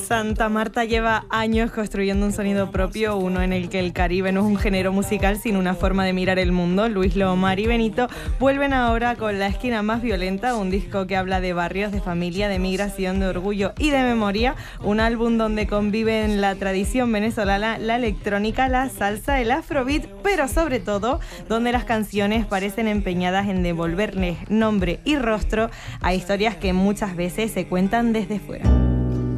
Santa Marta lleva años construyendo un sonido propio, uno en el que el Caribe no es un género musical, sino una forma de mirar el mundo. Luis Lomar y Benito vuelven ahora con La Esquina Más Violenta, un disco que habla de barrios, de familia, de migración, de orgullo y de memoria. Un álbum donde conviven la tradición venezolana, la electrónica, la salsa, el afrobeat, pero sobre todo donde las canciones parecen empeñadas en devolverles nombre y rostro a historias que muchas veces se cuentan desde fuera.